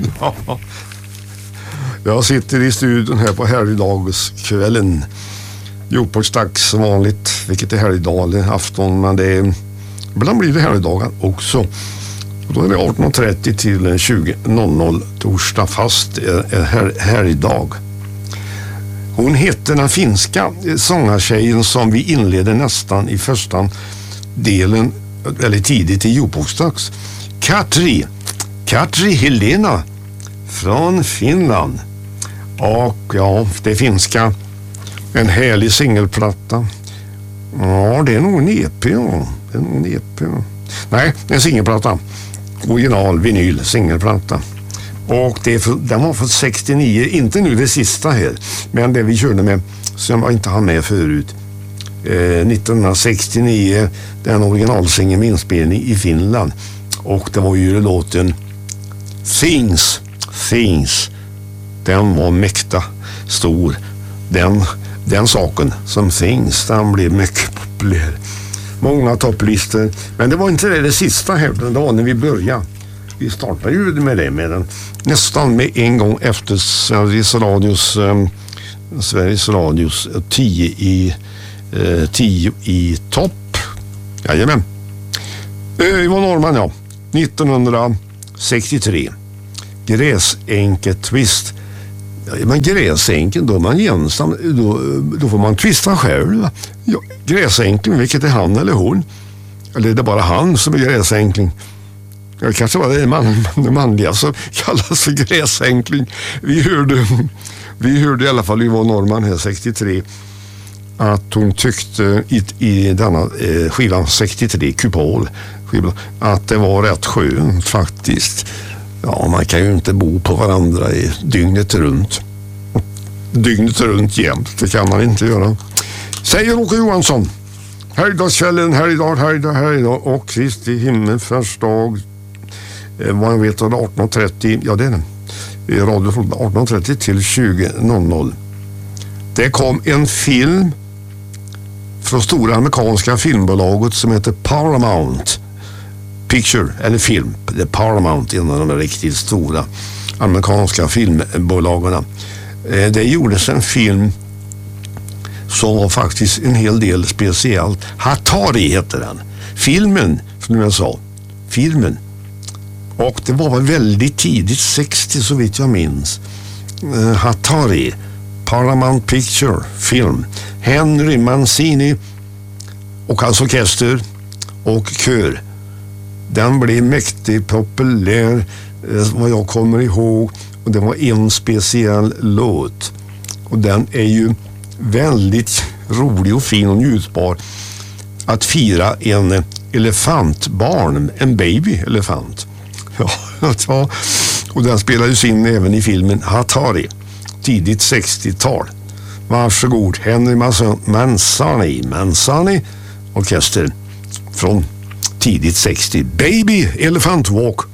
Ja. Jag sitter i studion här på helgdagskvällen. Djurportsdags som vanligt, vilket är helgdag eller afton, men det är, ibland blir det helgdagar också. Och då är det 18.30 till 20.00 torsdag, fast helgdag. Hon heter den finska sångartjejen som vi inleder nästan i första delen, väldigt tidigt i Djurportsdags. Katri Helena från Finland. Och ja, det finska. En härlig singelplatta. Ja, det är nog en EP. Ja. Det är nog en EP. Ja. Nej, en singelplatta. Original vinyl singelplatta. Och den var från 69. Inte nu det sista här. Men det vi körde med, som jag inte hann med förut. 1969. Den originalsingeln med inspelning i Finland. Och det var ju låten Things. Den var mäkta stor. Den saken som Things, den blev mycket populär. Många topplistor. Men det var inte det sista här. Det var när vi började. Vi startade ju med det med den. Nästan med en gång efter Sveriges Radios 10 i topp. Jajamän. Yvonne Norrman, ja. 1963. Gräsänke-twist. Ja, men gräsänken, då är man ensam. Då får man twista själv. Ja, gräsänken, vilket är han eller hon? Eller är det bara han som är gräsänkling? Ja, kanske var det manliga som kallas för gräsänkling. Vi hörde i alla fall Yvonne Norrman här 63 att hon tyckte i denna skivan 63 Kupol att det var rätt skönt faktiskt. Ja, man kan ju inte bo på varandra i dygnet runt. Dygnet runt jämt, det kan man inte göra. Säger Åke Johansson. Helgdagskvällen, helgdag och Kristi himmelfärdsdag. Vad jag vet var det 18.30, ja det är den. Radio från 18.30 till 20.00. Det kom en film från stora amerikanska filmbolaget som heter Paramount Picture, eller film. Det är Paramount, en av de riktigt stora amerikanska filmbolagen. Det gjordes en film som var faktiskt en hel del speciellt. Hatari heter den. Filmen, som jag sa. Filmen. Och det var väl väldigt tidigt, 60 så vitt jag minns. Hatari, Paramount Picture, film. Henry Mancini och hans orkester och kör. Den blev mäktigt populär, vad jag kommer ihåg. Och det var en speciell låt. Och den är ju väldigt rolig och fin och njutbar. Att fira en elefantbarn, en baby-elefant. Ja, och den spelades in även i filmen Hatari, tidigt 60-tal. Varsågod, Henry Mancini orkester från tidigt 60. Baby Elephant Walk